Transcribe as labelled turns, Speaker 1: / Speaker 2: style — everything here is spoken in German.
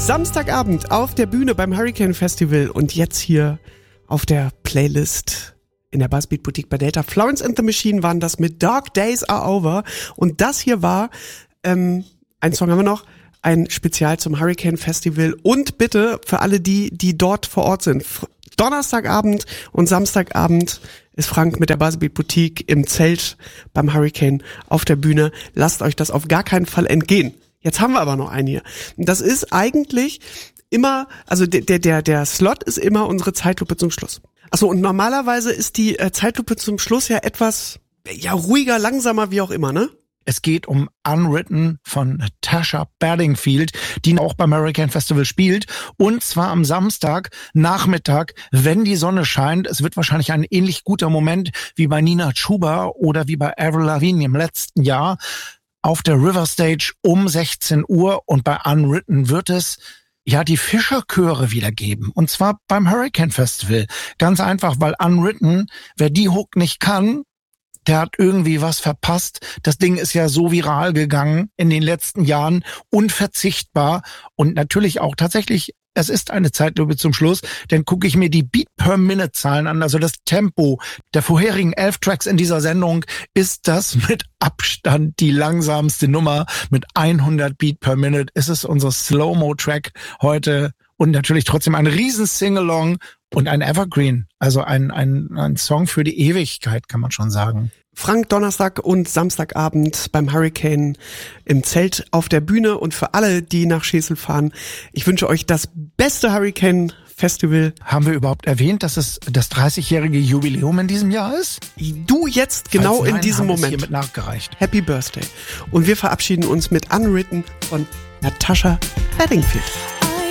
Speaker 1: Samstagabend auf der Bühne beim Hurricane Festival und jetzt hier auf der Playlist in der Buzzbeat Boutique bei Delta. Florence and the Machine waren das mit Dark Days Are Over und das hier war, ein Song haben wir noch, ein Spezial zum Hurricane Festival und bitte für alle die dort vor Ort sind. Donnerstagabend und Samstagabend ist Frank mit der Buzzbeat Boutique im Zelt beim Hurricane auf der Bühne. Lasst euch das auf gar keinen Fall entgehen. Jetzt haben wir aber noch einen hier. Und das ist eigentlich immer, also der Slot ist immer unsere Zeitlupe zum Schluss. Achso, und normalerweise ist die Zeitlupe zum Schluss ja etwas, ruhiger, langsamer, wie auch immer, ne?
Speaker 2: Es geht um Unwritten von Tasha Bedingfield, die auch beim Hurricane Festival spielt. Und zwar am Samstag Nachmittag, wenn die Sonne scheint. Es wird wahrscheinlich ein ähnlich guter Moment wie bei Nina Chuba oder wie bei Avril Lavigne im letzten Jahr auf der River Stage um 16 Uhr. Und bei Unwritten wird es die Fischerchöre wieder geben. Und zwar beim Hurricane Festival. Ganz einfach, weil Unwritten, wer die Hook nicht kann, der hat irgendwie was verpasst. Das Ding ist ja so viral gegangen in den letzten Jahren, unverzichtbar und natürlich auch tatsächlich, es ist eine Zeitlupe zum Schluss, denn gucke ich mir die Beat-per-Minute-Zahlen an, also das Tempo der vorherigen 11 Tracks in dieser Sendung, ist das mit Abstand die langsamste Nummer mit 100 Beat per Minute. Ist es unser Slow-Mo-Track heute und natürlich trotzdem ein riesen Sing-Along und ein Evergreen, also ein Song für die Ewigkeit, kann man schon sagen.
Speaker 1: Frank, Donnerstag und Samstagabend beim Hurricane im Zelt auf der Bühne und für alle, die nach Schesel fahren, ich wünsche euch das beste Hurricane Festival.
Speaker 2: Haben wir überhaupt erwähnt, dass es das 30-jährige Jubiläum in diesem Jahr ist?
Speaker 1: Du jetzt genau in diesem Moment.
Speaker 2: Hiermit nachgereicht.
Speaker 1: Happy Birthday. Und wir verabschieden uns mit Unwritten von Natasha Bedingfield.